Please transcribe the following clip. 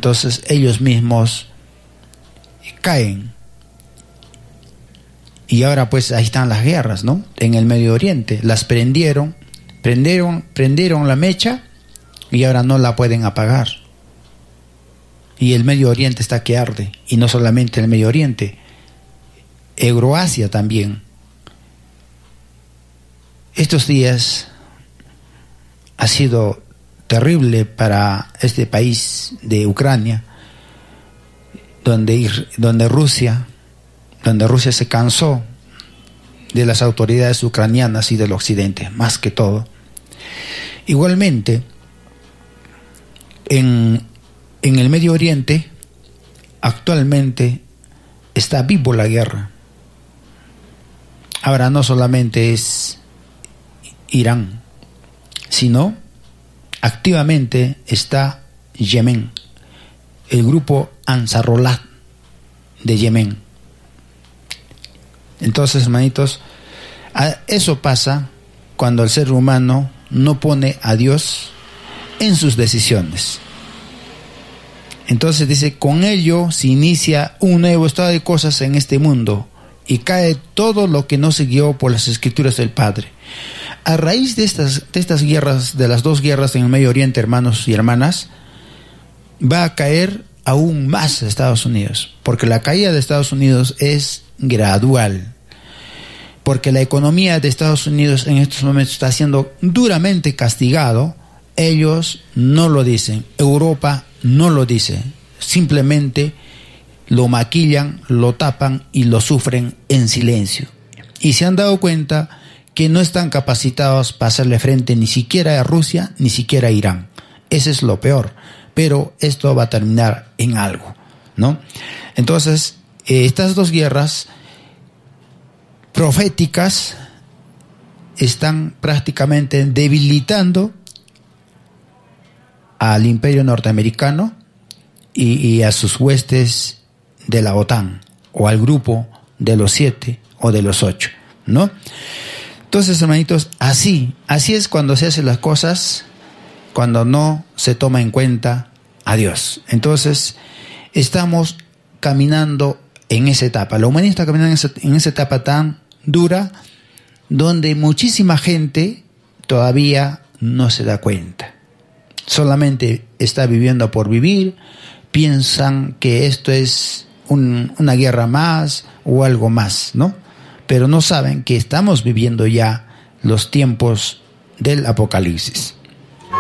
entonces ellos mismos caen. Y ahora pues ahí están las guerras, ¿no? En el Medio Oriente. Las prendieron la mecha y ahora no la pueden apagar. Y el Medio Oriente está que arde. Y no solamente el Medio Oriente, Euroasia también. Estos días ha sido terrible para este país de Ucrania, donde Rusia se cansó de las autoridades ucranianas y del occidente, más que todo. Igualmente, en el Medio Oriente actualmente está vivo la guerra. Ahora no solamente es Irán, sino activamente está Yemen, el grupo Ansarullah de Yemen. Entonces, hermanitos, eso pasa cuando el ser humano no pone a Dios en sus decisiones. Entonces dice, con ello se inicia un nuevo estado de cosas en este mundo y cae todo lo que no se guió por las escrituras del Padre. A raíz de estas guerras, de las dos guerras en el Medio Oriente, hermanos y hermanas, va a caer aún más Estados Unidos, porque la caída de Estados Unidos es gradual, porque la economía de Estados Unidos en estos momentos está siendo duramente castigado. Ellos no lo dicen, Europa no lo dice, simplemente lo maquillan, lo tapan y lo sufren en silencio. Y se han dado cuenta que no están capacitados para hacerle frente ni siquiera a Rusia, ni siquiera a Irán. Ese es lo peor, pero esto va a terminar en algo, ¿no? Entonces, estas dos guerras proféticas están prácticamente debilitando al imperio norteamericano y a sus huestes de la OTAN, o al grupo de los 7 o de los 8, ¿no? Entonces, hermanitos, así es cuando se hacen las cosas, cuando no se toma en cuenta a Dios. Entonces, estamos caminando en esa etapa. La humanidad está caminando en esa etapa tan dura, donde muchísima gente todavía no se da cuenta. Solamente está viviendo por vivir, piensan que esto es una guerra más o algo más, ¿no? Pero no saben que estamos viviendo ya los tiempos del Apocalipsis.